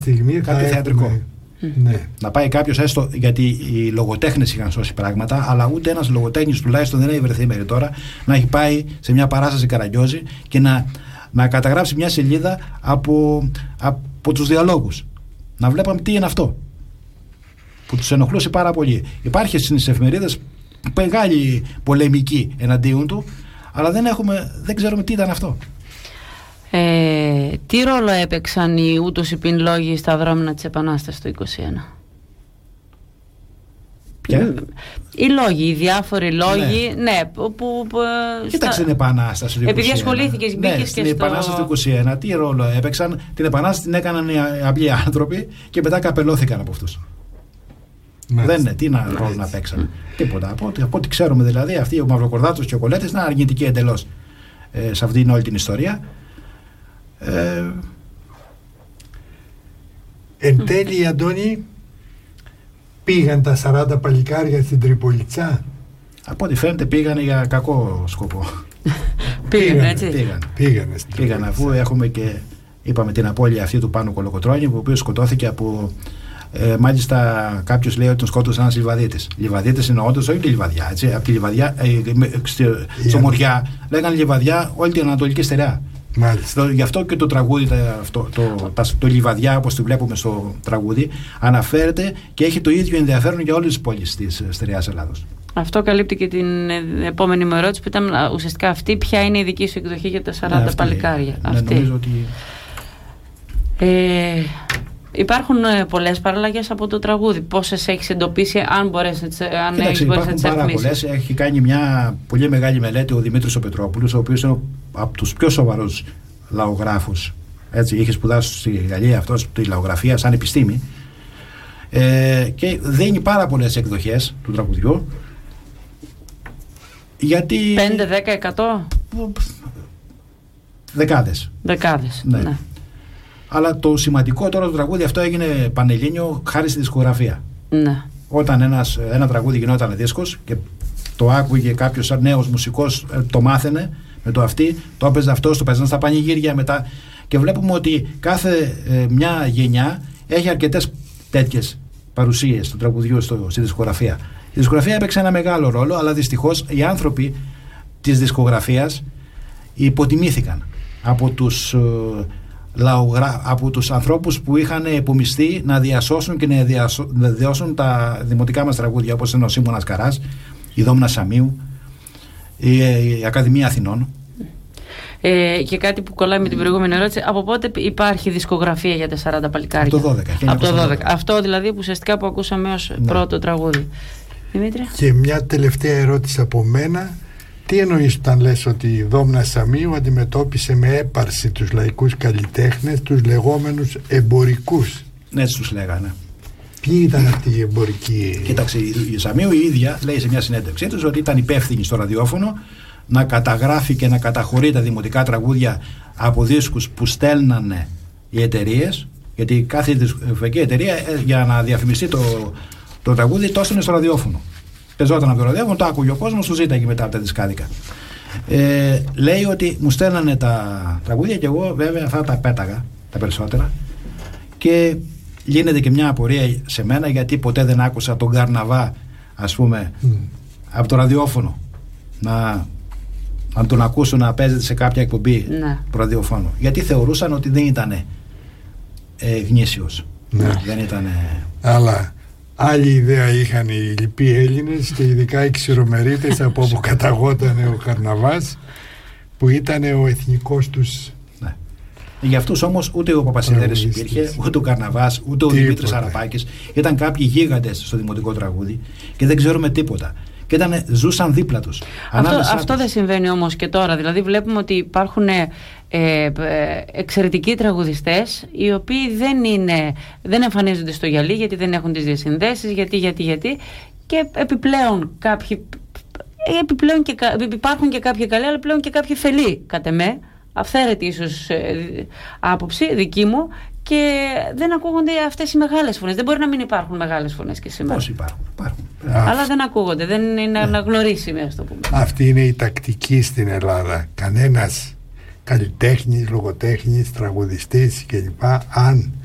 στιγμή κάτι θεατρικό. Ναι. Να πάει κάποιος, έστω γιατί οι λογοτέχνες είχαν σώσει πράγματα, αλλά ούτε ένας λογοτέχνης τουλάχιστον δεν έχει βρεθεί μέχρι τώρα να έχει πάει σε μια παράσταση Καραγκιόζη και να καταγράψει μια σελίδα από τους διαλόγους. Να βλέπαμε τι είναι αυτό που τους ενοχλούσε πάρα πολύ. Υπάρχει στις εφημερίδες μεγάλη πολεμική εναντίον του, αλλά δεν ξέρουμε τι ήταν αυτό. Τι ρόλο έπαιξαν οι ούτως υπήν λόγοι στα δρόμενα της Επανάστασης το 1921? Οι λόγοι, οι διάφοροι λόγοι, κοίταξε την Επανάσταση του 1921. Επειδή ασχολήθηκες, μπήκες και στην Επανάσταση του 1921, τι ρόλο έπαιξαν? Την Επανάσταση την έκαναν οι απλοί άνθρωποι και μετά καπελώθηκαν από αυτούς. Δεν είναι, τι ρόλο να παίξαν? Τίποτα. Από ό,τι ξέρουμε δηλαδή, αυτοί ο Μαυροκορδάτος και ο Κολέτης είναι αρνητικοί εντελώς σε αυτήν όλη την ιστορία. Εν τέλει, Αντώνη, πήγαν τα 40 παλικάρια στην Τριπολιτσά. Από ό,τι φαίνεται πήγαν για κακό σκοπό. Πήγαν αφού έχουμε και είπαμε την απώλεια αυτή του Πάνου Κολοκοτρώνη, ο οποίος σκοτώθηκε από μάλιστα κάποιος λέει ότι τον σκότωσε ένας Λιβαδίτης. Λιβαδίτης είναι όντως, όχι τη Λιβαδιά, έτσι, από τη Λιβαδιά στο Μοριά λέγανε Λιβαδιά όλη την Ανατολική Στερεά. Γι' αυτό και το τραγούδι, το Λιβαδιά, όπως το βλέπουμε στο τραγούδι, αναφέρεται και έχει το ίδιο ενδιαφέρον για όλες τις πόλεις της Στερεάς Ελλάδος. Αυτό καλύπτει και την επόμενη μου ερώτηση, που ήταν ουσιαστικά αυτή: ποια είναι η δική σου εκδοχή για τα 40 παλικάρια? Νομίζω ότι υπάρχουν πολλές παραλλαγές από το τραγούδι. Πόσες έχεις εντοπίσει, αν μπορείς να τις αριθμίσεις? Υπάρχουν πάρα πολλές. Έχει κάνει μια πολύ μεγάλη μελέτη ο Δημήτρης ο Πετρόπουλος, ο οποίος είναι από τους πιο σοβαρούς λαογράφους. Έτσι, είχε σπουδάσει στη Γαλλία αυτός τη λαογραφία σαν επιστήμη, και δίνει πάρα πολλές εκδοχές του τραγουδιού. Γιατί 5, 10, 100? Δεκάδες. Ναι. Αλλά το σημαντικό τώρα το τραγούδι αυτό έγινε πανελλήνιο χάρη στη δισκογραφία. Ναι. Όταν ένα τραγούδι γινόταν δίσκος και το άκουγε κάποιος σαν νέος μουσικός, το μάθαινε με το αυτή, το έπαιζε αυτός, το παίζανε στα πανηγύρια μετά. Και βλέπουμε ότι κάθε μια γενιά έχει αρκετές τέτοιες παρουσίες του τραγουδιού στη δισκογραφία. Η δισκογραφία έπαιξε ένα μεγάλο ρόλο, αλλά δυστυχώς οι άνθρωποι της δισκογραφίας υποτιμήθηκαν από τους ανθρώπους που είχαν υπομειστεί να διασώσουν και να διασώσουν τα δημοτικά μας τραγούδια, όπως είναι ο Σίμωνας Καράς, η Δόμνα Σαμίου, η Ακαδημία Αθηνών. Και κάτι που κολλάει με την προηγούμενη ερώτηση: από πότε υπάρχει δισκογραφία για τα 40 παλικάρια? Από το 12. Αυτό δηλαδή που ουσιαστικά που ακούσαμε ως πρώτο τραγούδι. Δημήτρη. Και μια τελευταία ερώτηση από μένα. Τι εννοείς όταν λες ότι η Δόμνα Σαμίου αντιμετώπισε με έπαρση τους λαϊκούς καλλιτέχνες, τους λεγόμενους εμπορικούς? Έτσι τους λέγανε. Ποιοι ήταν αυτοί οι εμπορικοί? Κοίταξε, η Σαμίου η ίδια λέει σε μια συνέντευξή τους ότι ήταν υπεύθυνη στο ραδιόφωνο να καταγράφει και να καταχωρεί τα δημοτικά τραγούδια από δίσκους που στέλνανε οι εταιρείες, γιατί κάθε δισκογραφική εταιρεία για να διαφημιστεί το τραγούδι το έστελνε στο ραδιόφωνο. Πεζόταν από το ραδιόφωνο, το άκουγε ο κόσμος, το ζήταγε μετά από τα δισκάδικα. Λέει ότι μου στέλνανε τα τραγούδια και εγώ βέβαια αυτά τα πέταγα τα περισσότερα, και γίνεται και μια απορία σε μένα γιατί ποτέ δεν άκουσα τον Καρναβά, ας πούμε, από το ραδιόφωνο να τον ακούσω να παίζεται σε κάποια εκπομπή του ραδιοφώνου, γιατί θεωρούσαν ότι δεν ήταν γνήσιος. Δεν ήταν. Αλλά άλλη ιδέα είχαν οι λοιποί Έλληνες και ειδικά οι Ξηρομερίτες, από όπου καταγόταν ο Καρναβάς, που ήταν ο εθνικός τους. Ναι. Για αυτούς όμως ούτε ο Παπασιδέρης υπήρχε, ούτε ο Καρναβάς, ούτε ο Δημήτρης Αραπάκης. Ήταν κάποιοι γίγαντες στο δημοτικό τραγούδι και δεν ξέρουμε τίποτα. Και ζούσαν δίπλα τους. Αυτό δεν συμβαίνει όμως και τώρα. Δηλαδή βλέπουμε ότι υπάρχουν εξαιρετικοί τραγουδιστές οι οποίοι δεν εμφανίζονται στο γυαλί, γιατί δεν έχουν τις διασυνδέσεις, γιατί και επιπλέον υπάρχουν και κάποιοι καλοί, αλλά πλέον και κάποιοι φελοί, κατ' εμέ, αυθαίρετη ίσως άποψη δική μου, και δεν ακούγονται αυτές οι μεγάλες φωνές. Δεν μπορεί να μην υπάρχουν μεγάλες φωνές και σήμερα. Πώς υπάρχουν. Αλλά δεν ακούγονται, δεν είναι αναγνωρίσιμοι, ας το πούμε. Αυτή είναι η τακτική στην Ελλάδα. Κανένας καλλιτέχνης, λογοτέχνης, τραγουδιστής κλπ, αν